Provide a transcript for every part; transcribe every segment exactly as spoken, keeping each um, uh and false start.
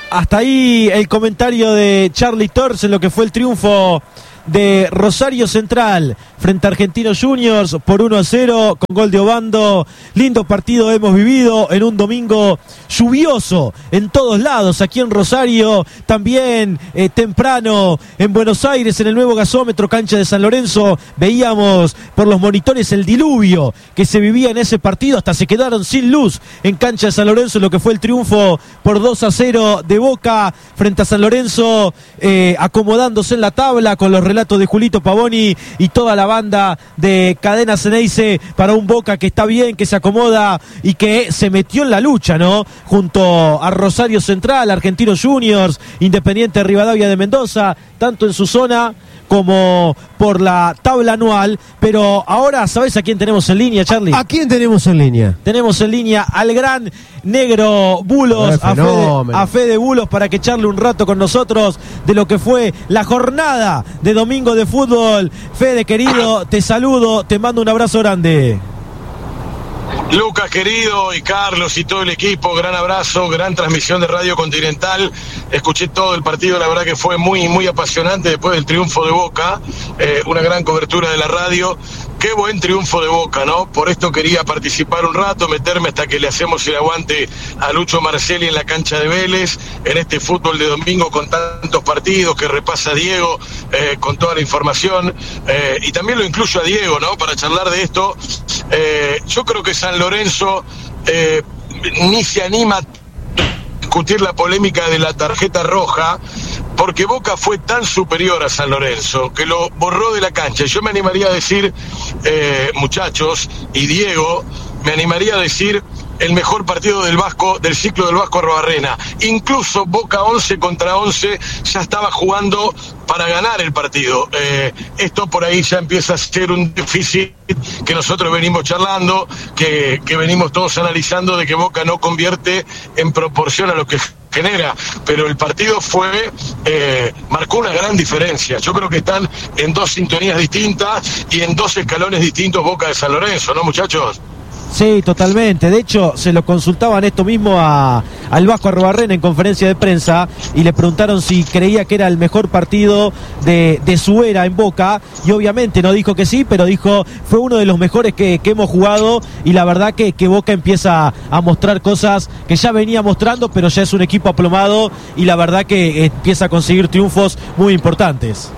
Hasta ahí el comentario de Charlie Torres en lo que fue el triunfo de Rosario Central frente a Argentinos Juniors por uno a cero con gol de Obando. Lindo partido hemos vivido en un domingo lluvioso en todos lados, aquí en Rosario, también eh, temprano en Buenos Aires, en el nuevo gasómetro, cancha de San Lorenzo. Veíamos por los monitores el diluvio que se vivía en ese partido, hasta se quedaron sin luz en cancha de San Lorenzo, lo que fue el triunfo por dos a cero de Boca frente a San Lorenzo, eh, acomodándose en la tabla con los relatos de Julito Pavoni y toda la banda de Cadena Ceneice para un Boca que está bien, que se acomoda y que se metió en la lucha, ¿no? Junto a Rosario Central, Argentinos Juniors, Independiente Rivadavia de Mendoza, tanto en su zona como por la tabla anual. Pero ahora, ¿sabes a quién tenemos en línea, Charlie? ¿A quién tenemos en línea? Tenemos en línea al gran Negro Bulos, a Fede, a Fede Bulos, para que charle un rato con nosotros de lo que fue la jornada de domingo de fútbol. Fede, querido, te saludo, te mando un abrazo grande. Lucas, querido, y Carlos y todo el equipo, gran abrazo, gran transmisión de Radio Continental. Escuché todo el partido, la verdad que fue muy, muy apasionante después del triunfo de Boca, eh, una gran cobertura de la radio. Qué buen triunfo de Boca, ¿no? Por esto quería participar un rato, meterme hasta que le hacemos el aguante a Lucho Marcelli en la cancha de Vélez, en este fútbol de domingo con tantos partidos que repasa Diego, eh, con toda la información, eh, y también lo incluyo a Diego, ¿no? Para charlar de esto. Eh, yo creo que San Lorenzo eh, ni se anima a discutir la polémica de la tarjeta roja, porque Boca fue tan superior a San Lorenzo que lo borró de la cancha. Yo me animaría a decir, eh, muchachos, y Diego, me animaría a decir el mejor partido del Vasco, del ciclo del Vasco Arrobarrena. Incluso Boca once contra once ya estaba jugando para ganar el partido. Eh, esto por ahí ya empieza a ser un déficit que nosotros venimos charlando, que, que venimos todos analizando, de que Boca no convierte en proporción a lo que genera, pero el partido fue, eh, marcó una gran diferencia. Yo creo que están en dos sintonías distintas y en dos escalones distintos Boca de San Lorenzo, ¿no, muchachos? Sí, totalmente. De hecho, se lo consultaban esto mismo a, al Vasco Arrobarrena en conferencia de prensa y le preguntaron si creía que era el mejor partido de, de su era en Boca, y obviamente no dijo que sí, pero dijo fue uno de los mejores que, que hemos jugado, y la verdad que, que Boca empieza a mostrar cosas que ya venía mostrando, pero ya es un equipo aplomado y la verdad que empieza a conseguir triunfos muy importantes.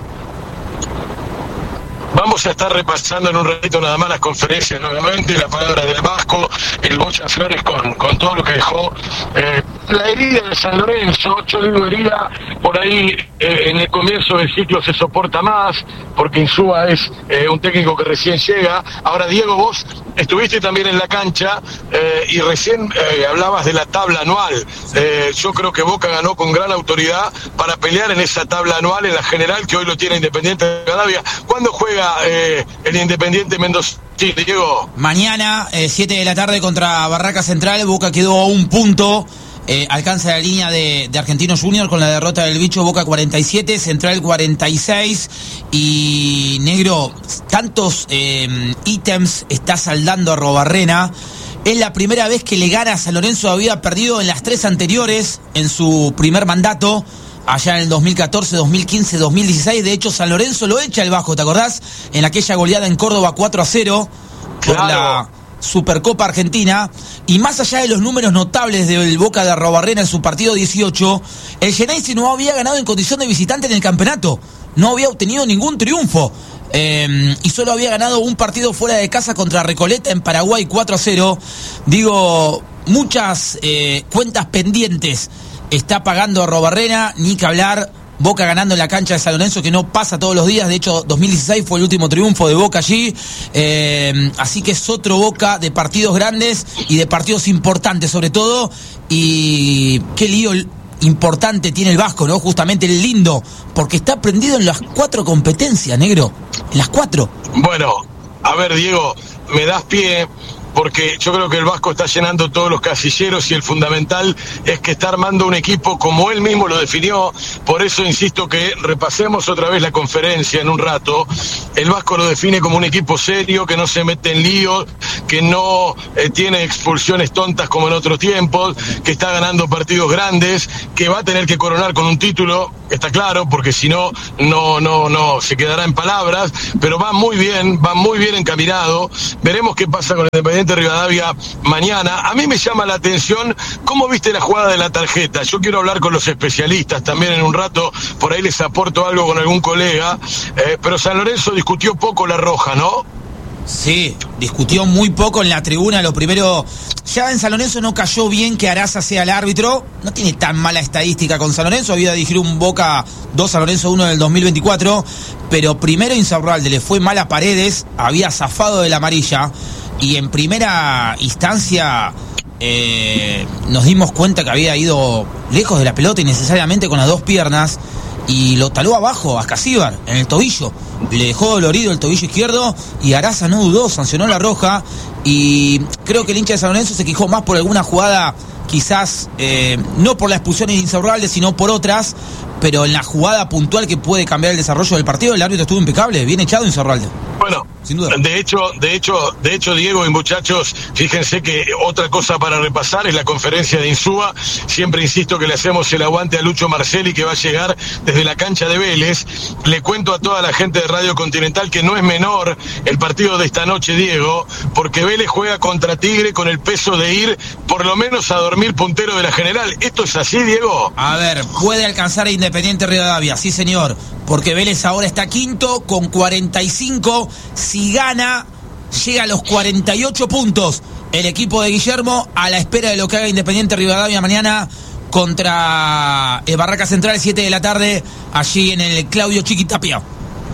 Vamos a estar repasando en un ratito nada más las conferencias nuevamente, las palabras del Vasco, el Bocha Flores con, con todo lo que dejó. Eh, la herida de San Lorenzo, yo digo herida, por ahí eh, en el comienzo del ciclo se soporta más, porque Insúa es eh, un técnico que recién llega. Ahora, Diego, vos estuviste también en la cancha eh, y recién eh, hablabas de la tabla anual. Eh, yo creo que Boca ganó con gran autoridad para pelear en esa tabla anual, en la general, que hoy lo tiene Independiente de Rivadavia. ¿Cuándo juega Eh, el Independiente Mendoza? Sí, Diego. Mañana, eh, siete de la tarde contra Barraca Central. Boca quedó a un punto, eh, alcanza la línea de, de Argentinos Juniors con la derrota del bicho. Boca cuarenta y siete, Central cuarenta y seis. Y Negro, tantos eh, ítems está saldando a Arrobarrena. Es la primera vez que le gana a San Lorenzo. Había perdido en las tres anteriores en su primer mandato, allá en el dos mil catorce, dos mil quince, dos mil dieciséis. De hecho, San Lorenzo lo echa el Vasco, ¿te acordás? En aquella goleada en Córdoba cuatro a cero por claro. la Supercopa Argentina. Y más allá de los números notables del Boca de Arrobarrena en su partido dieciocho, el Geneise no había ganado en condición de visitante en el campeonato. No había obtenido ningún triunfo. Eh, y solo había ganado un partido fuera de casa contra Recoleta en Paraguay cuatro a cero. Digo, muchas eh, cuentas pendientes está pagando a Arrobarrena, ni que hablar. Boca ganando en la cancha de San Lorenzo, que no pasa todos los días. De hecho, dos mil dieciséis fue el último triunfo de Boca allí. Eh, así que es otro Boca de partidos grandes y de partidos importantes sobre todo. Y qué lío importante tiene el Vasco, ¿no? Justamente el lindo, porque está prendido en las cuatro competencias, Negro. En las cuatro. Bueno, a ver, Diego, me das pie porque yo creo que el Vasco está llenando todos los casilleros y el fundamental es que está armando un equipo como él mismo lo definió. Por eso insisto que repasemos otra vez la conferencia en un rato. El Vasco lo define como un equipo serio, que no se mete en líos, que no eh, tiene expulsiones tontas como en otros tiempos, que está ganando partidos grandes, que va a tener que coronar con un título, está claro, porque si no, no, no, no, se quedará en palabras, pero va muy bien, va muy bien encaminado. Veremos qué pasa con el Independiente Rivadavia mañana. A mí me llama la atención cómo viste la jugada de la tarjeta. Yo quiero hablar con los especialistas también en un rato, por ahí les aporto algo con algún colega, eh, pero San Lorenzo discutió poco la roja, ¿no? Sí, discutió muy poco en la tribuna. Lo primero, ya en San Lorenzo no cayó bien que Araza sea el árbitro. No tiene tan mala estadística con San Lorenzo. Había dirigido un Boca dos, San Lorenzo uno del dos mil veinticuatro. Pero primero Insaurralde le fue mal a Paredes, había zafado de la amarilla. Y en primera instancia eh, nos dimos cuenta que había ido lejos de la pelota innecesariamente con las dos piernas. Y lo taló abajo a Casíbar, en el tobillo. Le dejó dolorido el tobillo izquierdo y Araza no dudó, sancionó la roja. Y creo que el hincha de San Lorenzo se quejó más por alguna jugada, quizás eh, no por la expulsión de Insaurralde, sino por otras. Pero en la jugada puntual que puede cambiar el desarrollo del partido, el árbitro estuvo impecable, bien echado Insaurralde. Bueno, sin duda. De hecho, de hecho, de hecho, Diego y muchachos, fíjense que otra cosa para repasar es la conferencia de Insúa. Siempre insisto que le hacemos el aguante a Lucho Marcelli, que va a llegar desde la cancha de Vélez. Le cuento a toda la gente de Radio Continental que no es menor el partido de esta noche, Diego, porque Vélez juega contra Tigre con el peso de ir por lo menos a dormir puntero de la general. ¿Esto es así, Diego? A ver, puede alcanzar a Independiente Rivadavia, sí señor, porque Vélez ahora está quinto con cuarenta y cinco. Si gana, llega a los cuarenta y ocho puntos el equipo de Guillermo, a la espera de lo que haga Independiente Rivadavia mañana contra eh, Barraca Central, siete de la tarde, allí en el Claudio Chiquitapia.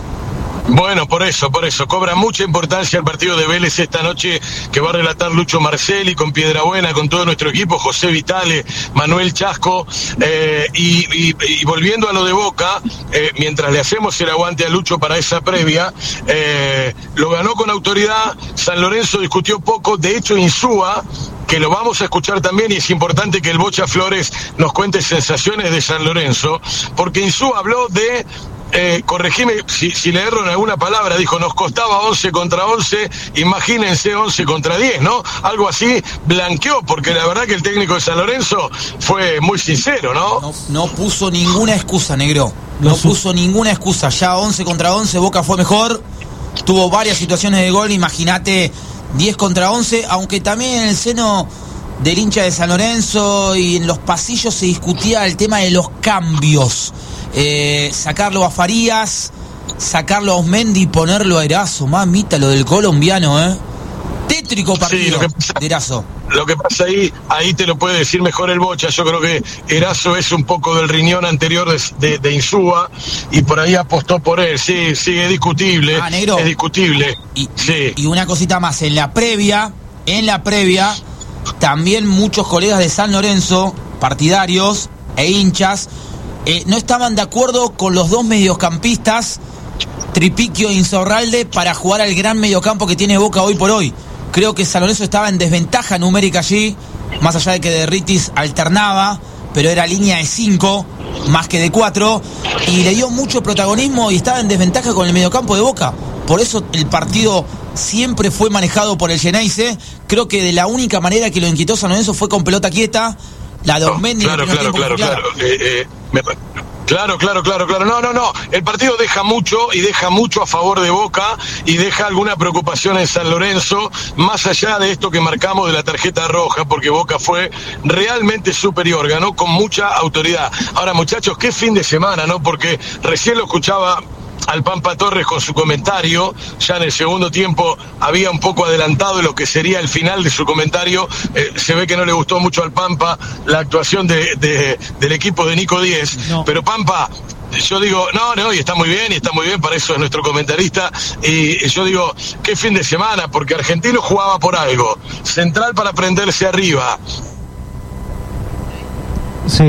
Bueno, por eso, por eso, cobra mucha importancia el partido de Vélez esta noche, que va a relatar Lucho Marcelli con Piedrabuena, con todo nuestro equipo, José Vitale, Manuel Chasco, eh, y, y, y volviendo a lo de Boca, eh, mientras le hacemos el aguante a Lucho para esa previa, eh, lo ganó con autoridad. San Lorenzo discutió poco, de hecho Insúa, que lo vamos a escuchar también, y es importante que el Bocha Flores nos cuente sensaciones de San Lorenzo, porque Insúa habló de... Eh, corregime si, si le erro en alguna palabra, dijo, nos costaba once contra once, imagínense once contra diez, ¿no? Algo así blanqueó, porque la verdad que el técnico de San Lorenzo fue muy sincero, ¿no? No, no puso ninguna excusa, negro, no, no puso ninguna excusa, ya once contra once, Boca fue mejor, tuvo varias situaciones de gol, imagínate diez contra once, aunque también en el seno del hincha de San Lorenzo y en los pasillos se discutía el tema de los cambios. Eh, sacarlo a Farías, sacarlo a Osmendi y ponerlo a Erazo. Mamita, lo del colombiano, ¿eh? Tétrico partido, sí, lo que pasa, de Erazo. Lo que pasa ahí, ahí te lo puede decir mejor el Bocha. Yo creo que Erazo es un poco del riñón anterior de, de, de Insúa y por ahí apostó por él. Sí, sí, es discutible. Ah, negro. Es discutible. Y, sí. y una cosita más, en la previa, en la previa, también muchos colegas de San Lorenzo, partidarios e hinchas, Eh, no estaban de acuerdo con los dos mediocampistas, Tripiquio e Insaurralde, para jugar al gran mediocampo que tiene Boca hoy por hoy. Creo que San Lorenzo estaba en desventaja numérica allí, más allá de que Derritis alternaba, pero era línea de cinco, más que de cuatro, y le dio mucho protagonismo y estaba en desventaja con el mediocampo de Boca. Por eso el partido siempre fue manejado por el Geneise. Creo que de la única manera que lo inquietó San Lorenzo fue con pelota quieta. La de Osmendi, no, claro, claro, claro, claro, eh, eh, me, claro, claro, claro, claro, no, no, no, el partido deja mucho y deja mucho a favor de Boca y deja alguna preocupación en San Lorenzo, más allá de esto que marcamos de la tarjeta roja, porque Boca fue realmente superior, ganó con mucha autoridad. Ahora, muchachos, qué fin de semana, ¿no? Porque recién lo escuchaba al Pampa Torres con su comentario, ya en el segundo tiempo había un poco adelantado lo que sería el final de su comentario. Eh, se ve que no le gustó mucho al Pampa la actuación de, de, del equipo de Nico Díez, no. Pero Pampa, yo digo, no, no, y está muy bien, y está muy bien, para eso es nuestro comentarista, y yo digo, qué fin de semana, porque Argentino jugaba por algo, Central para prenderse arriba. Sí.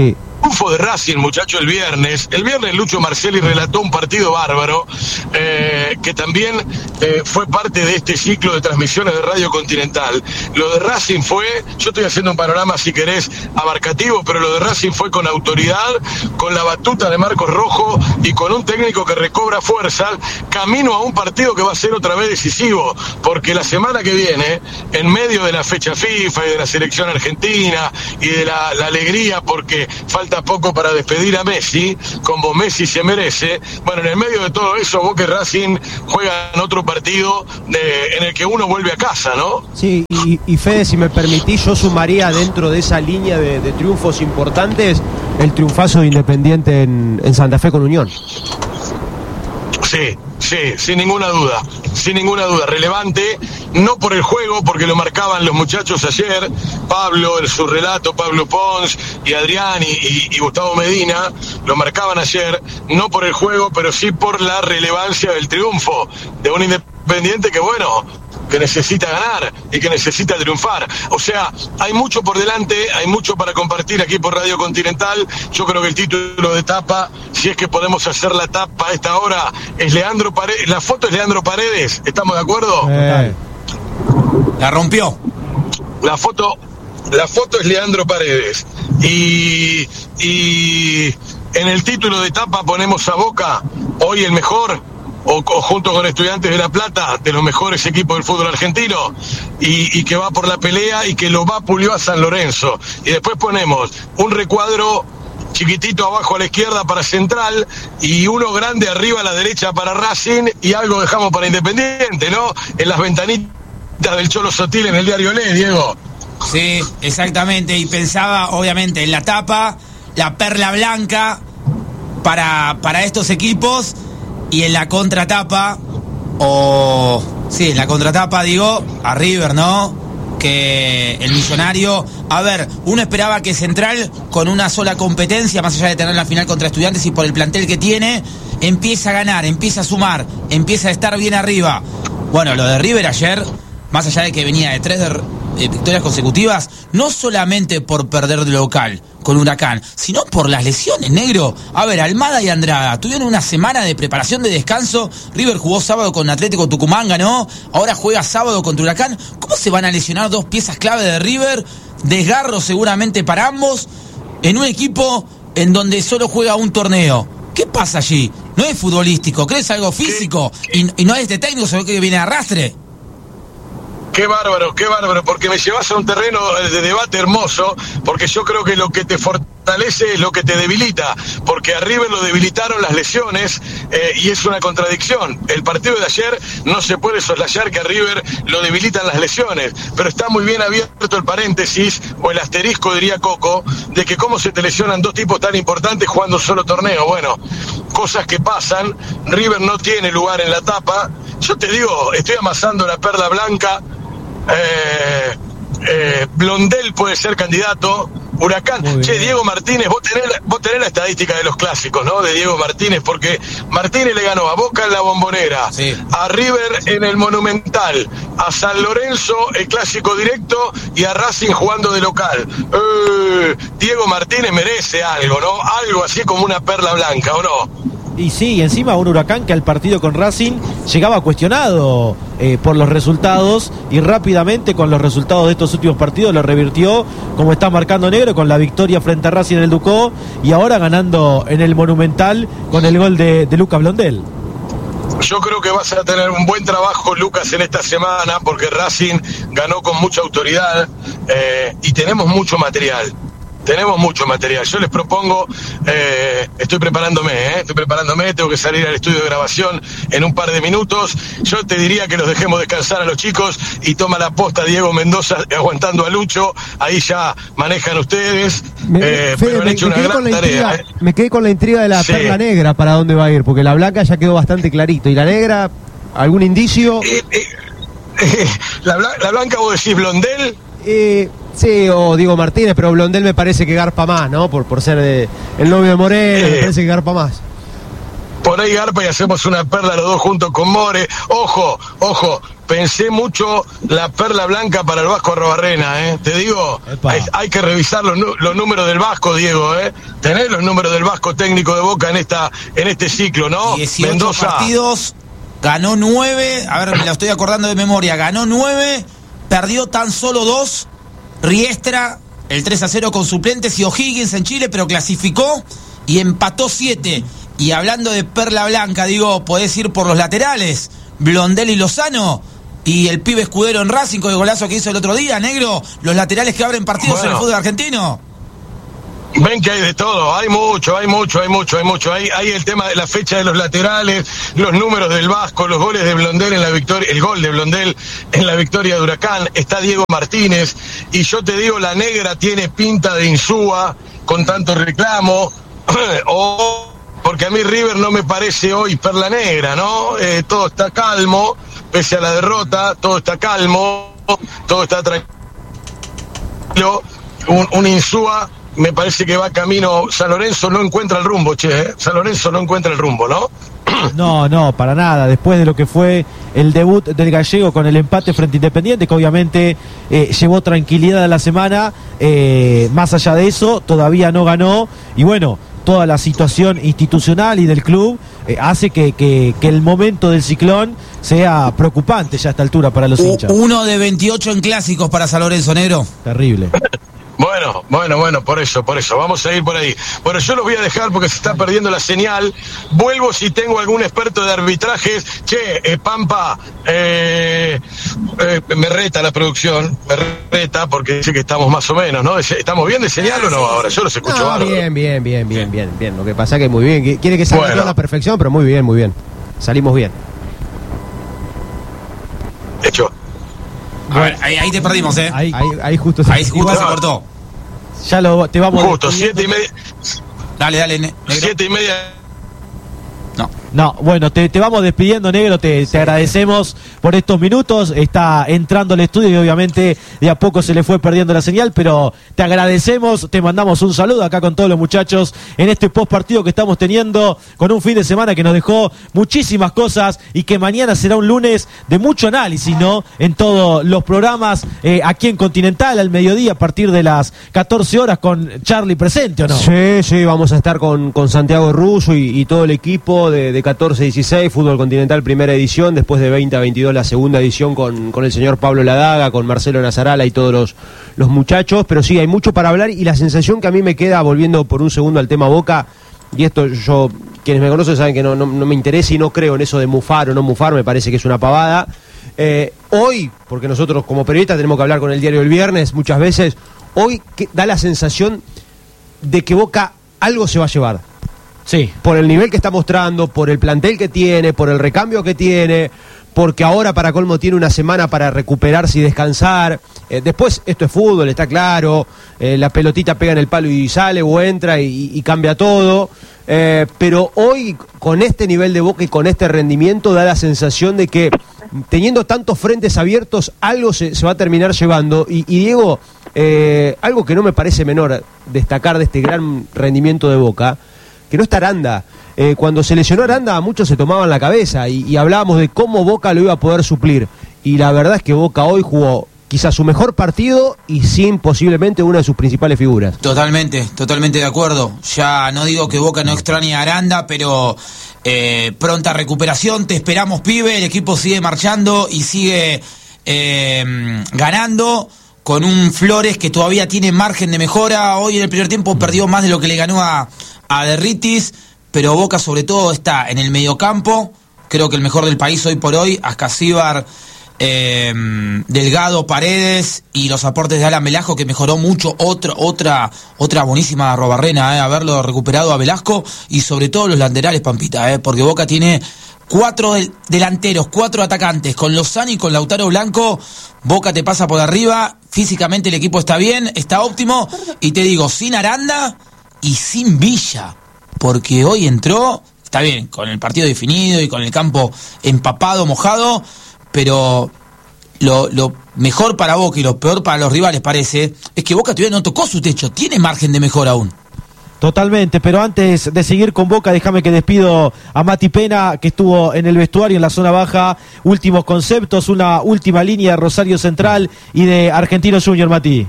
triunfo de Racing, muchacho, el viernes. El viernes Lucho Marcelli relató un partido bárbaro, eh, que también eh, fue parte de este ciclo de transmisiones de Radio Continental. Lo de Racing fue, yo estoy haciendo un panorama, si querés, abarcativo, pero lo de Racing fue con autoridad, con la batuta de Marcos Rojo y con un técnico que recobra fuerzas, camino a un partido que va a ser otra vez decisivo, porque la semana que viene, en medio de la fecha FIFA y de la selección argentina y de la, la alegría porque falta poco para despedir a Messi, como Messi se merece, bueno, en el medio de todo eso, Boca y Racing juegan otro partido de, en el que uno vuelve a casa, ¿no? Sí, y, y Fede, si me permitís, yo sumaría dentro de esa línea de, de triunfos importantes el triunfazo de Independiente en, en Santa Fe con Unión. Sí, sí, sin ninguna duda, sin ninguna duda, relevante, no por el juego, porque lo marcaban los muchachos ayer, Pablo, en su relato, Pablo Pons y Adrián y, y, y Gustavo Medina, lo marcaban ayer, no por el juego, pero sí por la relevancia del triunfo de un Independiente que, bueno, que necesita ganar y que necesita triunfar. O sea, hay mucho por delante, hay mucho para compartir aquí por Radio Continental. Yo creo que el título de tapa, si es que podemos hacer la tapa a esta hora, es Leandro Paredes. La foto es Leandro Paredes, ¿estamos de acuerdo? Eh. La rompió. La foto, la foto es Leandro Paredes. Y, y en el título de tapa ponemos a Boca, hoy el mejor, O, o junto con Estudiantes de La Plata, de los mejores equipos del fútbol argentino, y, y que va por la pelea y que lo vapuleó a San Lorenzo. Y después ponemos un recuadro chiquitito abajo a la izquierda para Central y uno grande arriba a la derecha para Racing, y algo dejamos para Independiente, ¿no? En las ventanitas del Cholo Sotil en el diario Le, Diego. Sí, exactamente, y pensaba obviamente en la tapa, la perla blanca para, para estos equipos. Y en la contratapa, o... sí, en la contratapa, digo, a River, ¿no? Que el Millonario... A ver, uno esperaba que Central, con una sola competencia, más allá de tener la final contra Estudiantes y por el plantel que tiene, empieza a ganar, empieza a sumar, empieza a estar bien arriba. Bueno, lo de River ayer, más allá de que venía de tres de, eh, victorias consecutivas, no solamente por perder de local con Huracán, sino por las lesiones, negro. A ver, Almada y Andrada tuvieron una semana de preparación de descanso. River jugó sábado con Atlético Tucumán, ganó. Ahora juega sábado contra Huracán. ¿Cómo se van a lesionar dos piezas clave de River? Desgarro seguramente para ambos, en un equipo en donde solo juega un torneo. ¿Qué pasa allí? No es futbolístico, ¿crees algo físico? Y, y no es de técnico, sino que viene a arrastre. Qué bárbaro, qué bárbaro, porque me llevas a un terreno de debate hermoso, porque yo creo que lo que te fortalece es lo que te debilita, porque a River lo debilitaron las lesiones, eh, y es una contradicción. El partido de ayer no se puede soslayar que a River lo debilitan las lesiones, pero está muy bien abierto el paréntesis, o el asterisco diría Coco, de que cómo se te lesionan dos tipos tan importantes jugando un solo torneo. Bueno, cosas que pasan. River no tiene lugar en la tapa. Yo te digo, estoy amasando la perla blanca. Eh, eh, Blondel puede ser candidato. Huracán, che, Diego Martínez, vos tenés, la, vos tenés la estadística de los clásicos, ¿no? De Diego Martínez, porque Martínez le ganó a Boca en la Bombonera, sí, a River en el Monumental, a San Lorenzo el clásico directo y a Racing jugando de local. Eh, Diego Martínez merece algo, ¿no? Algo así como una perla blanca, ¿o no? Y sí, y encima un Huracán que al partido con Racing llegaba cuestionado eh, por los resultados, y rápidamente con los resultados de estos últimos partidos lo revirtió, como está marcando negro, con la victoria frente a Racing en el Ducó, y ahora ganando en el Monumental con el gol de, de Lucas Blondel. Yo creo que vas a tener un buen trabajo, Lucas, en esta semana, porque Racing ganó con mucha autoridad, eh, y tenemos mucho material. Tenemos mucho material. Yo les propongo, eh, estoy preparándome, eh, estoy preparándome, tengo que salir al estudio de grabación en un par de minutos. Yo te diría que los dejemos descansar a los chicos y toma la posta Diego Mendoza aguantando a Lucho. Ahí ya manejan ustedes. Me, eh, Fede, pero han me, hecho me una gran con la tarea. Intriga, Eh. Me quedé con la intriga de la Sí. perla negra, para dónde va a ir, porque la blanca ya quedó bastante clarito. ¿Y la negra, algún indicio? Eh, eh, eh, la, la blanca, vos decís Blondel. Eh, sí, o Diego Martínez, pero Blondel me parece que garpa más, ¿no? Por, por ser de, el novio de Moreno, eh, me parece que garpa más. por ahí garpa y hacemos una perla los dos juntos con More. Ojo, ojo, pensé mucho la perla blanca para el Vasco Arrobarrena, ¿eh? Te digo, hay, hay que revisar los, los números del Vasco, Diego, ¿eh? Tenés los números del Vasco técnico de Boca en esta en este ciclo, ¿no? dieciocho Mendoza. partidos, ganó nueve, a ver, me la estoy acordando de memoria, ganó nueve, perdió tan solo dos, Riestra, el tres a cero con suplentes y O'Higgins en Chile, pero clasificó y empató siete. Y hablando de perla blanca, digo, podés ir por los laterales, Blondel y Lozano, y el pibe Escudero en Racing con el golazo que hizo el otro día, negro, los laterales que abren partidos bueno, en el fútbol argentino. Ven que hay de todo, hay mucho, hay mucho, hay mucho, hay mucho. Hay, hay el tema de la fecha de los laterales, los números del Vasco, los goles de Blondel en la victoria, el gol de Blondel en la victoria de Huracán. Está Diego Martínez, y yo te digo, la negra tiene pinta de Insúa con tanto reclamo, o porque a mí River no me parece hoy perla negra, ¿no? Eh, todo está calmo, pese a la derrota, todo está calmo, todo está tranquilo. Un, un Insúa me parece que va camino. San Lorenzo no encuentra el rumbo, che, ¿eh? San Lorenzo no encuentra el rumbo, ¿no? No, no, para nada. Después de lo que fue el debut del gallego con el empate frente a Independiente, que obviamente eh, llevó tranquilidad a la semana, eh, más allá de eso, todavía no ganó. Y bueno, toda la situación institucional y del club eh, hace que, que, que el momento del ciclón sea preocupante ya a esta altura para los hinchas. Uno de veintiocho en clásicos para San Lorenzo, negro. Terrible. Bueno, bueno, bueno, por eso, por eso, vamos a ir por ahí. Bueno, yo los voy a dejar porque se está perdiendo la señal. Vuelvo si tengo algún experto de arbitrajes. Che, eh, Pampa, eh, eh, me reta la producción, me reta porque sé que estamos más o menos, ¿no? ¿Estamos bien de señal o no ahora? Yo los escucho no, bárbaro. Bien, bien, bien, bien, bien, bien. Lo que pasa es que muy bien, quiere que salga bueno. todo a la perfección, pero muy bien, muy bien. Salimos bien. Hecho. A ver, ahí, ahí te perdimos, ¿eh? Ahí, ahí, ahí justo se, ahí justo igual, se cortó. Ya lo, te vamos Justo, siete y media. Dale, dale, negro. Siete y media. No. No, bueno, te, te vamos despidiendo, negro, te, te agradecemos por estos minutos. Está entrando al estudio y obviamente de a poco se le fue perdiendo la señal, pero te agradecemos, te mandamos un saludo acá con todos los muchachos en este post partido que estamos teniendo, con un fin de semana que nos dejó muchísimas cosas y que mañana será un lunes de mucho análisis, ¿no? En todos los programas, eh, aquí en Continental al mediodía a partir de las catorce horas con Charlie presente, ¿o no? Sí, sí, vamos a estar con, con Santiago Russo y, y todo el equipo de, de catorce a dieciséis, Fútbol Continental primera edición, después de veinte a veintidós la segunda edición con, con el señor Pablo Ladaga, con Marcelo Nazarala y todos los, los muchachos, pero sí, hay mucho para hablar y la sensación que a mí me queda, volviendo por un segundo al tema Boca, y esto yo, quienes me conocen saben que no, no, no me interesa y no creo en eso de mufar o no mufar, me parece que es una pavada. Eh, hoy, porque nosotros como periodistas tenemos que hablar con el diario El Viernes muchas veces, hoy que, da la sensación de que Boca algo se va a llevar. Sí. Por el nivel que está mostrando, por el plantel que tiene, por el recambio que tiene, porque ahora para colmo tiene una semana para recuperarse y descansar. Eh, después esto es fútbol, está claro, eh, la pelotita pega en el palo y sale o entra y, y cambia todo. Eh, pero hoy con este nivel de Boca y con este rendimiento da la sensación de que teniendo tantos frentes abiertos algo se, se va a terminar llevando. Y, y Diego, eh, algo que no me parece menor destacar de este gran rendimiento de Boca, que no está Aranda. Eh, cuando se lesionó Aranda, muchos se tomaban la cabeza y, y hablábamos de cómo Boca lo iba a poder suplir. Y la verdad es que Boca hoy jugó quizás su mejor partido y sin posiblemente una de sus principales figuras. Totalmente, totalmente de acuerdo. Ya no digo que Boca no extrañe a Aranda, pero eh, pronta recuperación. Te esperamos, pibe. El equipo sigue marchando y sigue eh, ganando, con un Flores que todavía tiene margen de mejora. Hoy en el primer tiempo perdió más de lo que le ganó a, a Derritis, pero Boca sobre todo está en el mediocampo, creo que el mejor del país hoy por hoy, Ascasíbar, eh, Delgado, Paredes y los aportes de Alan Velasco, que mejoró mucho. Otra otra otra buenísima Arrobarrena, eh, haberlo recuperado a Velasco, y sobre todo los laterales, Pampita, eh, porque Boca tiene cuatro del, delanteros, cuatro atacantes, con Lozano y con Lautaro Blanco. Boca te pasa por arriba, físicamente el equipo está bien, está óptimo, y te digo, sin Aranda y sin Villa, porque hoy entró, está bien, con el partido definido y con el campo empapado, mojado, pero lo, lo mejor para Boca y lo peor para los rivales parece, es que Boca todavía no tocó su techo, tiene margen de mejora aún. Totalmente, pero antes de seguir con Boca, déjame que despido a Mati Pena, que estuvo en el vestuario en la zona baja. Últimos conceptos, una última línea de Rosario Central y de Argentino Junior, Mati.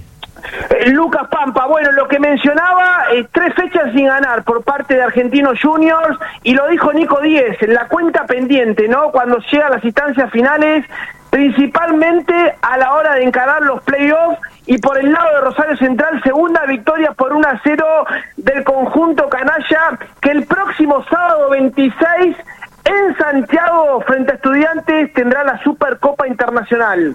Lucas Pampa, bueno, lo que mencionaba, eh, tres fechas sin ganar por parte de Argentinos Juniors, y lo dijo Nico Díez, la cuenta pendiente, ¿no? Cuando llega a las instancias finales, principalmente a la hora de encarar los playoffs, y por el lado de Rosario Central, segunda victoria por uno a cero del conjunto canalla, que el próximo sábado veintiséis en Santiago, frente a Estudiantes, tendrá la Supercopa Internacional.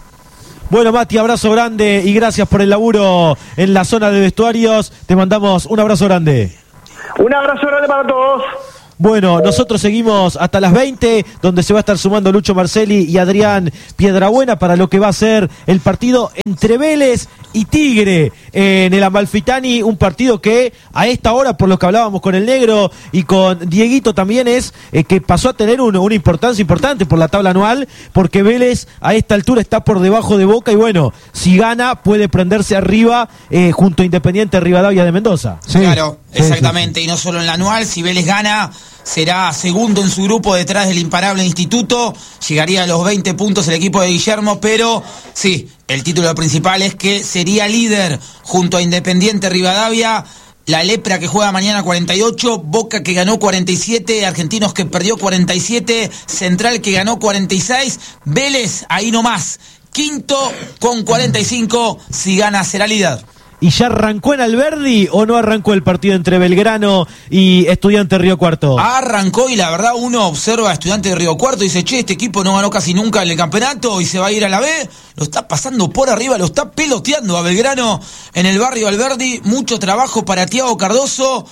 Bueno, Mati, abrazo grande y gracias por el laburo en la zona de vestuarios. Te mandamos un abrazo grande. Un abrazo grande para todos. Bueno, nosotros seguimos hasta las veinte, donde se va a estar sumando Lucho Marcelli y Adrián Piedrabuena para lo que va a ser el partido entre Vélez y Tigre en el Amalfitani, un partido que a esta hora, por lo que hablábamos con el Negro y con Dieguito también, es eh, que pasó a tener un, una importancia importante por la tabla anual, porque Vélez a esta altura está por debajo de Boca y bueno, si gana puede prenderse arriba eh, junto a Independiente Rivadavia de Mendoza. Sí, claro, exactamente, sí, sí. Y no solo en la anual, si Vélez gana será segundo en su grupo detrás del imparable Instituto, llegaría a los veinte puntos el equipo de Guillermo, pero sí, el título principal es que sería líder junto a Independiente Rivadavia, la Lepra que juega mañana cuarenta y ocho, Boca que ganó cuarenta y siete, Argentinos que perdió cuarenta y siete, Central que ganó cuarenta y seis, Vélez ahí nomás, quinto con cuarenta y cinco, si gana será líder. ¿Y ya arrancó en Alberdi o no arrancó el partido entre Belgrano y Estudiante Río Cuarto? Arrancó y la verdad uno observa a Estudiante de Río Cuarto y dice, che, este equipo no ganó casi nunca en el campeonato y se va a ir a la B. Lo está pasando por arriba, lo está peloteando a Belgrano en el barrio Alberdi. Mucho trabajo para Tiago Cardoso.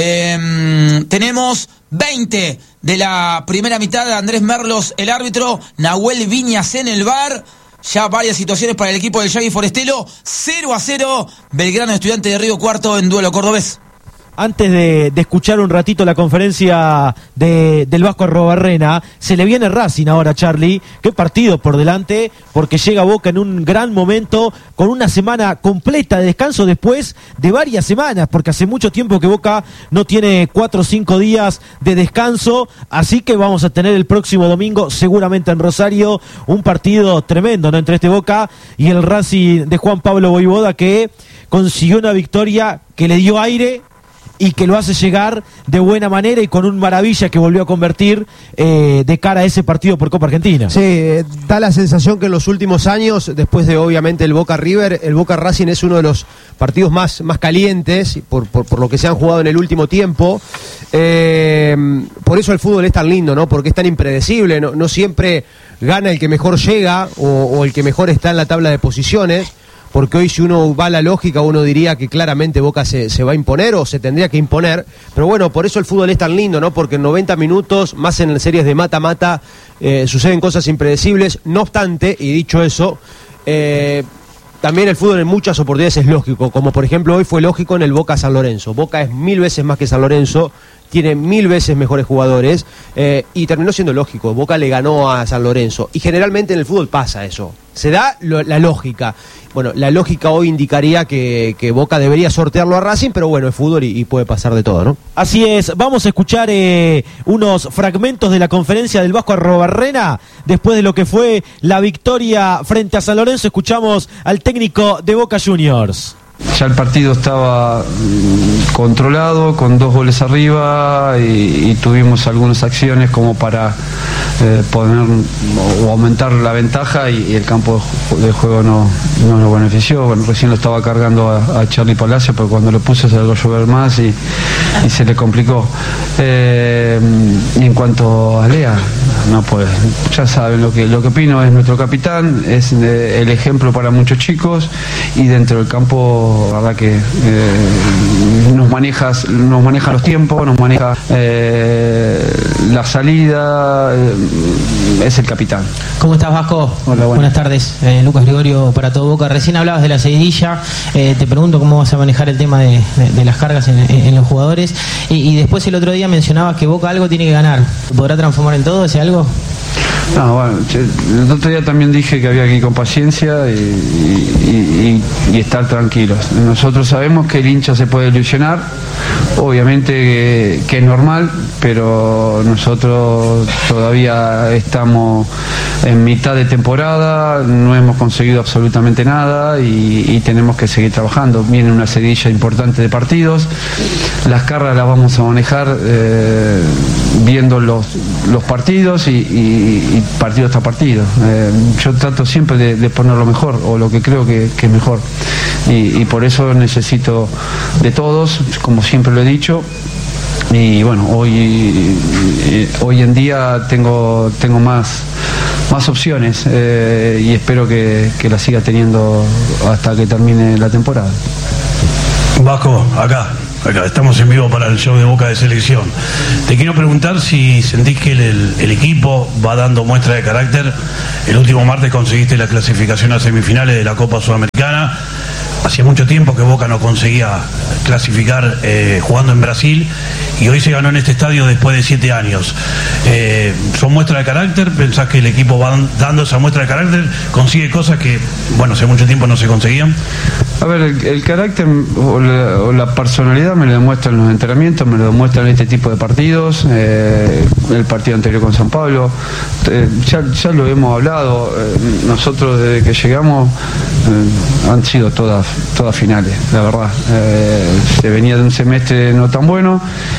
Eh, tenemos veinte de la primera mitad de Andrés Merlos, el árbitro, Nahuel Viñas en el V A R. Ya varias situaciones para el equipo del Yagui Forestelo. cero a cero, Belgrano Estudiante de Río Cuarto en duelo cordobés. Antes de, de escuchar un ratito la conferencia de, del Vasco Arrobarrena, se le viene Racing ahora, Charlie. Qué partido por delante, porque llega Boca en un gran momento, con una semana completa de descanso después de varias semanas, porque hace mucho tiempo que Boca no tiene cuatro o cinco días de descanso, así que vamos a tener el próximo domingo, seguramente en Rosario, un partido tremendo, ¿no?, entre este Boca y el Racing de Juan Pablo Voivoda, que consiguió una victoria que le dio aire y que lo hace llegar de buena manera y con un maravilla que volvió a convertir eh, de cara a ese partido por Copa Argentina. Sí, eh, da la sensación que en los últimos años, después de obviamente el Boca River, el Boca Racing es uno de los partidos más, más calientes por, por, por lo que se han jugado en el último tiempo. Eh, por eso el fútbol es tan lindo, ¿no? Porque es tan impredecible, no, no siempre gana el que mejor llega o, o el que mejor está en la tabla de posiciones. Porque hoy si uno va a la lógica uno diría que claramente Boca se, se va a imponer o se tendría que imponer, pero bueno, por eso el fútbol es tan lindo, ¿no? Porque en noventa minutos, más en series de mata-mata, eh, suceden cosas impredecibles. No obstante, y dicho eso, eh, también el fútbol en muchas oportunidades es lógico, como por ejemplo hoy fue lógico en el Boca San Lorenzo. Boca es mil veces más que San Lorenzo, tiene mil veces mejores jugadores, eh, y terminó siendo lógico. Boca le ganó a San Lorenzo, y generalmente en el fútbol pasa eso, se da lo, la lógica. Bueno, la lógica hoy indicaría que, que Boca debería sortearlo a Racing, pero bueno, es fútbol y, y puede pasar de todo, ¿no? Así es, vamos a escuchar eh, unos fragmentos de la conferencia del Vasco Arrobarrena, después de lo que fue la victoria frente a San Lorenzo. Escuchamos al técnico de Boca Juniors. Ya el partido estaba controlado, con dos goles arriba, y, y tuvimos algunas acciones como para eh, poner o aumentar la ventaja, y, y el campo de juego no, no nos benefició. Bueno, recién lo estaba cargando a, a Charlie Palacio, pero cuando lo puse se lo llover más y, y se le complicó. Eh, y en cuanto a Lea, no puede. Ya saben lo que, lo que opino, es nuestro capitán, es eh, el ejemplo para muchos chicos, y dentro del campo la verdad que eh, nos maneja nos maneja los tiempos, nos maneja eh, la salida, eh, es el capitán. ¿Cómo estás, Vasco? Hola, buenas, buenas tardes. Eh, Lucas Gregorio para Todo Boca. Recién hablabas de la seguidilla, eh, te pregunto cómo vas a manejar el tema de, de, de las cargas en, en los jugadores, y, y después el otro día mencionabas que Boca algo tiene que ganar. ¿Podrá transformar en todo ese algo? No, bueno, el otro día también dije que había que ir con paciencia y, y, y, y estar tranquilos. Nosotros sabemos que el hincha se puede ilusionar, obviamente que, que es normal, pero nosotros todavía estamos en mitad de temporada, no hemos conseguido absolutamente nada y, y tenemos que seguir trabajando. Viene una seguidilla importante de partidos, las cargas las vamos a manejar eh, viendo los, los partidos y, y, y partido tras partido. Eh, yo trato siempre de, de poner lo mejor o lo que creo que, que es mejor y, y por eso necesito de todos, como siempre lo he dicho. Y bueno, hoy eh, hoy en día tengo tengo más más opciones eh, y espero que, que las siga teniendo hasta que termine la temporada. Vasco, acá, acá estamos en vivo para el show de Boca de Selección. Te quiero preguntar si sentís que el, el equipo va dando muestra de carácter. El último martes conseguiste la clasificación a semifinales de la Copa Sudamericana. Hacía mucho tiempo que Boca no conseguía clasificar eh, jugando en Brasil y hoy se ganó en este estadio después de siete años. Eh, ¿Son muestras de carácter? ¿Pensás que el equipo va dando esa muestra de carácter? ¿Consigue cosas que, bueno, hace mucho tiempo no se conseguían? A ver, el, el carácter o la, o la personalidad me lo demuestran los entrenamientos, me lo demuestran este tipo de partidos, eh, el partido anterior con San Pablo, eh, ya, ya lo hemos hablado, eh, nosotros desde que llegamos eh, han sido todas, todas finales, la verdad. Eh, se venía de un semestre no tan bueno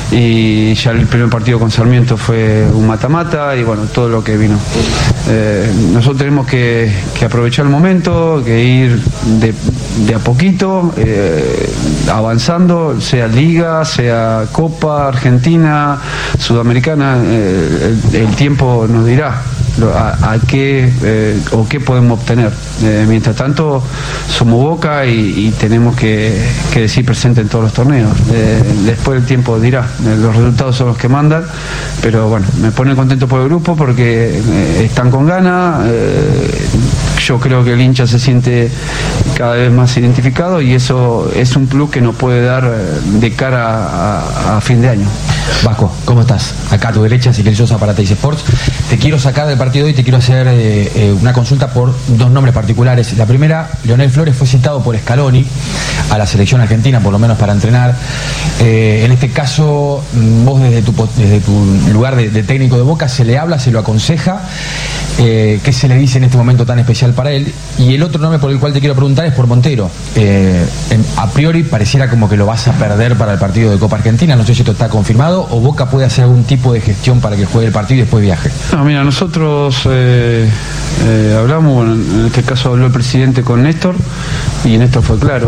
y ya el primer partido con Sarmiento fue un mata-mata y bueno, todo lo que vino. Eh, nosotros tenemos que, que aprovechar el momento, que ir de, de a poquito, eh, avanzando, sea Liga, sea Copa, Argentina, Sudamericana, eh, el, el tiempo nos dirá a, a qué eh, o qué podemos obtener. Eh, mientras tanto, somos Boca y, y tenemos que, que decir presente en todos los torneos. Eh, después el tiempo dirá, eh, los resultados son los que mandan, pero bueno, me pone contento por el grupo porque eh, están con ganas. Eh, yo creo que el hincha se siente cada vez más identificado y eso es un plus que nos puede dar de cara a, a fin de año. Vasco, ¿cómo estás? Acá a tu derecha, Ezequiel Sosa para Teis Sports. Te quiero sacar del partido y te quiero hacer eh, eh, una consulta por dos nombres particulares. La primera, Leonel Flores fue citado por Scaloni a la selección argentina, por lo menos para entrenar. Eh, en este caso, vos desde tu, desde tu lugar de, de técnico de Boca, ¿se le habla, se lo aconseja? Eh, ¿Qué se le dice en este momento tan especial para él? Y el otro nombre por el cual te quiero preguntar es por Montero. Eh, en, a priori pareciera como que lo vas a perder para el partido de Copa Argentina. No sé si esto está confirmado o Boca puede hacer algún tipo de gestión para que juegue el partido y después viaje. No, mira, nosotros eh, eh, hablamos, bueno, en este caso habló el presidente con Néstor y Néstor fue claro,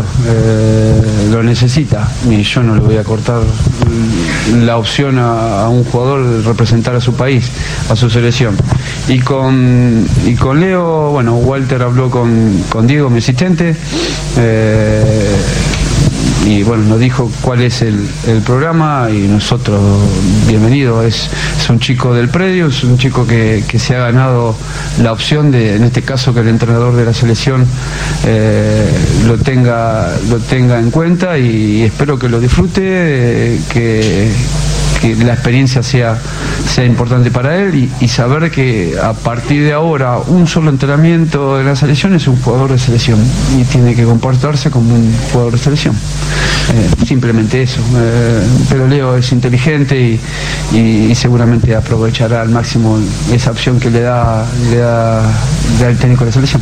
eh, lo necesita y yo no le voy a cortar la opción a, a un jugador de representar a su país, a su selección. Y con, y con Leo, bueno, Walter habló con, con Diego, mi asistente, eh, y bueno, nos dijo cuál es el, el programa y nosotros, bienvenido, es, es un chico del predio, es un chico que, que se ha ganado la opción de, en este caso, que el entrenador de la selección eh, lo tenga lo tenga en cuenta y espero que lo disfrute, eh, que, que la experiencia sea, sea importante para él y, y saber que a partir de ahora un solo entrenamiento de la selección es un jugador de selección y tiene que comportarse como un jugador de selección. Eh, simplemente eso. Eh, pero Leo es inteligente y, y, y seguramente aprovechará al máximo esa opción que le da, le da, le da el técnico de la selección.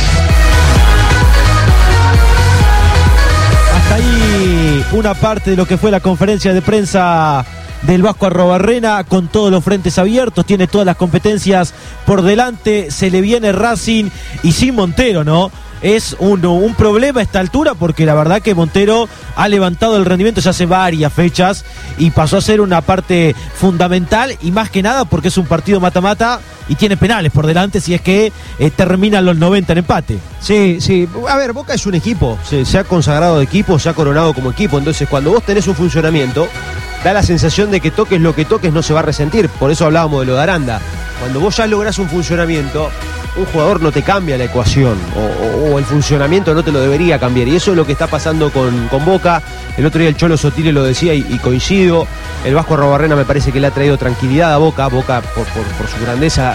Hasta ahí una parte de lo que fue la conferencia de prensa del Vasco Arrobarrena, con todos los frentes abiertos, tiene todas las competencias por delante, se le viene Racing y sin Montero, ¿no? Es un, un problema a esta altura porque la verdad que Montero ha levantado el rendimiento ya hace varias fechas y pasó a ser una parte fundamental y más que nada porque es un partido mata-mata y tiene penales por delante si es que eh, terminan los noventa en empate. Sí, sí. A ver, Boca es un equipo, se, se ha consagrado de equipo, se ha coronado como equipo, entonces cuando vos tenés un funcionamiento da la sensación de que toques lo que toques no se va a resentir, por eso hablábamos de lo de Aranda. Cuando vos ya lográs un funcionamiento, un jugador no te cambia la ecuación o, o, o el funcionamiento no te lo debería cambiar y eso es lo que está pasando con, con Boca. El otro día el Cholo Sotile lo decía y, y coincido. El Vasco Arrobarrena me parece que le ha traído tranquilidad a Boca. Boca por, por, por su grandeza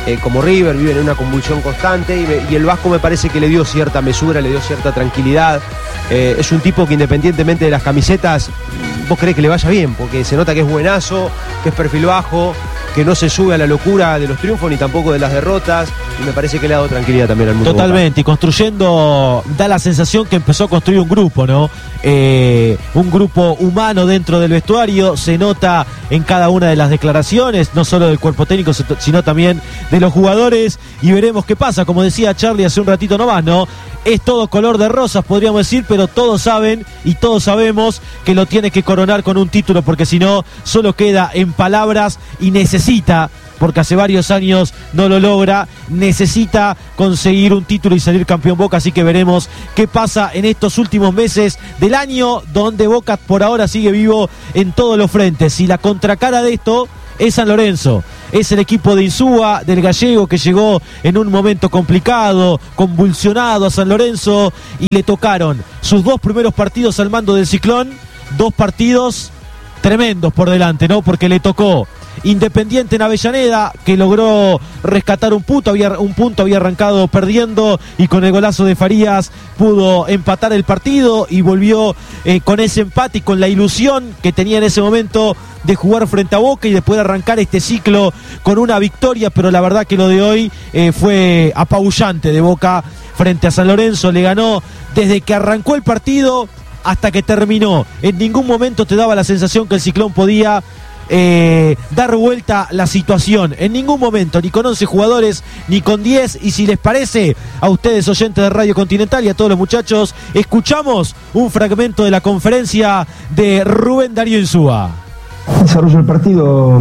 eh, como River, viven en una convulsión constante y, me, y el Vasco me parece que le dio cierta mesura, le dio cierta tranquilidad. Eh, es un tipo que independientemente de las camisetas, vos crees que le vaya bien, porque se nota que es buenazo, que es perfil bajo, que no se sube a la locura de los triunfos ni tampoco de las derrotas, y me parece que le ha dado tranquilidad también al mundo. Totalmente, y construyendo, da la sensación que empezó a construir un grupo, ¿no? Eh, un grupo humano dentro del vestuario, se nota en cada una de las declaraciones, no solo del cuerpo técnico, sino también de los jugadores, y veremos qué pasa, como decía Charlie hace un ratito nomás, ¿no? Es todo color de rosas, podríamos decir, pero todos saben y todos sabemos que lo tiene que coronar con un título, porque si no, solo queda en palabras y necesita, porque hace varios años no lo logra, necesita conseguir un título y salir campeón Boca, así que veremos qué pasa en estos últimos meses del año, donde Boca por ahora sigue vivo en todos los frentes, y la contracara de esto es San Lorenzo, es el equipo de Insúa, del gallego, que llegó en un momento complicado, convulsionado a San Lorenzo, y le tocaron sus dos primeros partidos al mando del Ciclón, dos partidos tremendos por delante, ¿no? Porque le tocó Independiente en Avellaneda, que logró rescatar un punto, había, un punto había arrancado perdiendo, y con el golazo de Farías pudo empatar el partido y volvió eh, con ese empate y con la ilusión que tenía en ese momento de jugar frente a Boca y después de arrancar este ciclo con una victoria, pero la verdad que lo de hoy eh, fue apabullante de Boca frente a San Lorenzo. Le ganó desde que arrancó el partido hasta que terminó. En ningún momento te daba la sensación que el Ciclón podía Eh, dar vuelta la situación, en ningún momento, ni con once jugadores, ni con diez. Y si les parece, a ustedes oyentes de Radio Continental y a todos los muchachos, escuchamos un fragmento de la conferencia de Rubén Darío Insúa. Desarrollo del partido,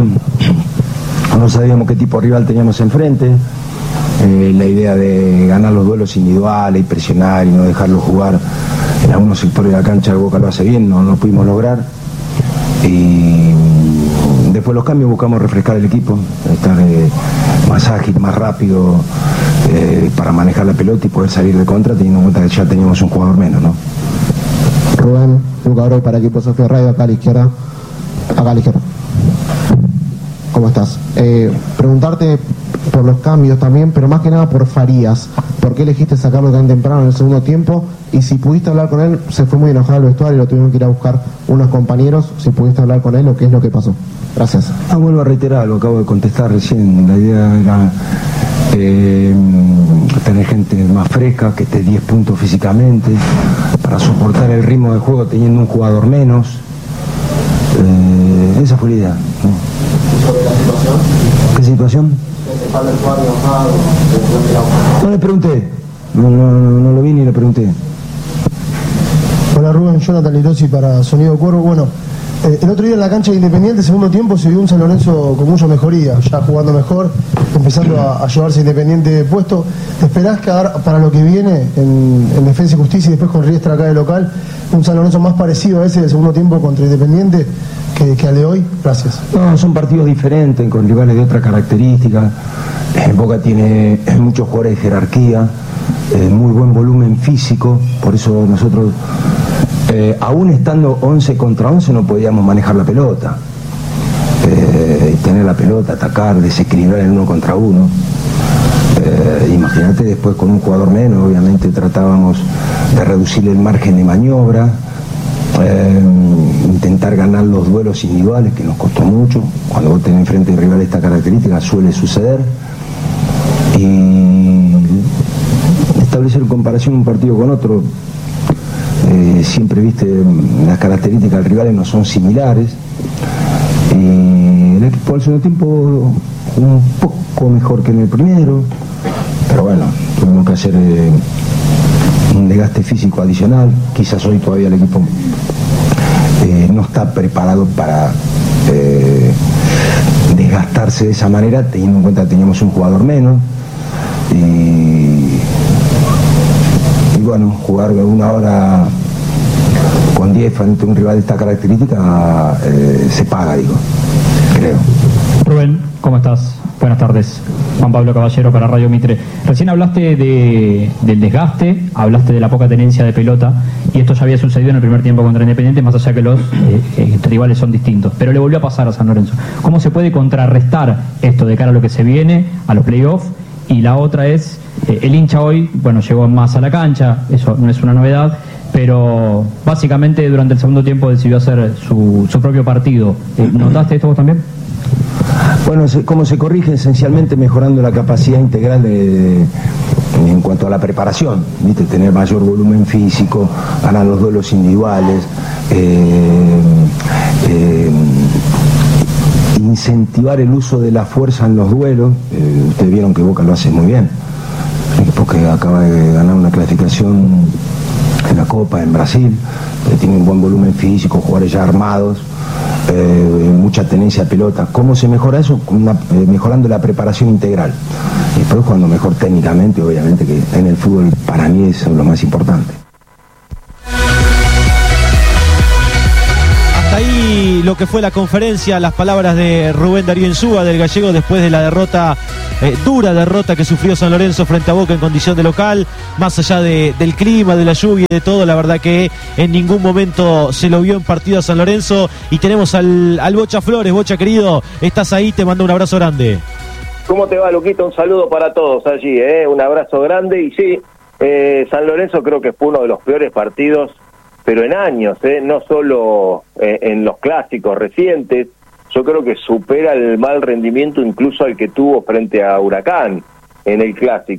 no sabíamos qué tipo de rival teníamos enfrente, eh, la idea de ganar los duelos individuales y presionar y no dejarlo jugar en algunos sectores de la cancha. de Boca lo hace bien, no lo pudimos lograr, y después los cambios buscamos refrescar el equipo, estar eh, más ágil, más rápido, eh, para manejar la pelota y poder salir de contra, teniendo en cuenta que ya teníamos un jugador menos, ¿no? Rubén, Luca Oro para Equipo Sofía Radio, acá a la izquierda. Acá a la izquierda. ¿Cómo estás? Eh, preguntarte por los cambios también, pero más que nada por Farías. ¿Por qué elegiste sacarlo tan temprano en el segundo tiempo? Y si pudiste hablar con él, se fue muy enojado al vestuario y lo tuvieron que ir a buscar unos compañeros. Si pudiste hablar con él, ¿o qué es lo que pasó? Gracias. Ah, vuelvo a reiterar, lo acabo de contestar recién. La idea era eh, tener gente más fresca, que esté diez puntos físicamente, para soportar el ritmo de juego teniendo un jugador menos. Eh, esa fue la idea, ¿no? ¿Sobre la situación? ¿Qué situación? No le pregunté, no, no, no, no lo vi ni le pregunté. Hola Rubén, Jonathan Lirosi para Sonido Cuervo. Bueno, eh, el otro día en la cancha de Independiente, segundo tiempo, se vio un San Lorenzo con mucha mejoría, ya jugando mejor, empezando a, a llevarse Independiente puesto. ¿Te esperás que para lo que viene en, en Defensa y Justicia y después con Riestra acá de local, un San Lorenzo más parecido a ese del segundo tiempo contra Independiente que, que al de hoy? Gracias. No, son partidos diferentes, con rivales de otra característica. Eh, Boca tiene muchos jugadores de jerarquía, eh, muy buen volumen físico, por eso nosotros, eh, aún estando once contra once, no podíamos manejar la pelota. Eh, tener la pelota, atacar, desequilibrar el uno contra uno. Eh, imagínate después con un jugador menos, obviamente tratábamos de reducir el margen de maniobra, eh, intentar ganar los duelos individuales, que nos costó mucho. Cuando vos tenés enfrente de rival de esta característica suele suceder, y establecer en comparación un partido con otro. Eh, siempre viste, las características del rival no son similares, y el equipo al segundo tiempo un poco mejor que en el primero, pero bueno, tuvimos que hacer eh, un desgaste físico adicional. Quizás hoy todavía el equipo eh, no está preparado para eh, desgastarse de esa manera, teniendo en cuenta que teníamos un jugador menos, y, y bueno, jugar una hora con diez frente a un rival de esta característica eh, se paga, digo, creo. Rubén, ¿cómo estás? Buenas tardes. Juan Pablo Caballero para Radio Mitre. Recién hablaste de, del desgaste, hablaste de la poca tenencia de pelota, y y esto ya había sucedido en el primer tiempo contra Independiente, más allá que los eh, eh, rivales son distintos, pero le volvió a pasar a San Lorenzo. ¿Cómo se puede contrarrestar esto de cara a lo que se viene, a los playoffs? Y la otra es, eh, el hincha hoy, bueno, llegó más a la cancha, eso no es una novedad, pero básicamente durante el segundo tiempo decidió hacer su, su propio partido. Eh, ¿Notaste esto vos también? Bueno, se, ¿cómo se corrige? Esencialmente mejorando la capacidad integral de, de, en cuanto a la preparación, ¿viste? Tener mayor volumen físico, ganar los duelos individuales, eh, eh, incentivar el uso de la fuerza en los duelos. Eh, ustedes vieron que Boca lo hace muy bien, porque acaba de ganar una clasificación en la Copa en Brasil, eh, tiene un buen volumen físico, jugadores ya armados, eh, mucha tenencia de pelota. ¿Cómo se mejora eso? Una, eh, mejorando la preparación integral. Y después jugando mejor técnicamente, obviamente, que en el fútbol para mí es lo más importante. Hasta ahí lo que fue la conferencia, las palabras de Rubén Darío Insúa, del gallego, después de la derrota, eh, dura derrota que sufrió San Lorenzo frente a Boca en condición de local. Más allá de, del clima, de la lluvia y de todo, la verdad que en ningún momento se lo vio en partido a San Lorenzo. Y tenemos al, al Bocha Flores. Bocha, querido, estás ahí, te mando un abrazo grande. ¿Cómo te va, Luquito? Un saludo para todos allí, ¿eh? Un abrazo grande. Y sí, eh, San Lorenzo creo que fue uno de los peores partidos, pero en años, ¿eh? No solo eh, en los clásicos recientes. Yo creo que supera el mal rendimiento incluso al que tuvo frente a Huracán en el clásico.